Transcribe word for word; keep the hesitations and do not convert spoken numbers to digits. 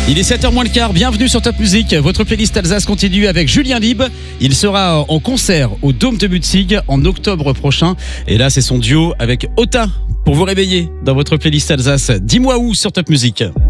Il est sept heures moins le quart, bienvenue sur Top Music. Votre playlist Alsace continue avec Julien Lieb. Il sera en concert au Dôme de Mutzig en octobre prochain. Et là, c'est son duo avec Ota pour vous réveiller dans votre playlist Alsace. Dis-moi où sur Top Music.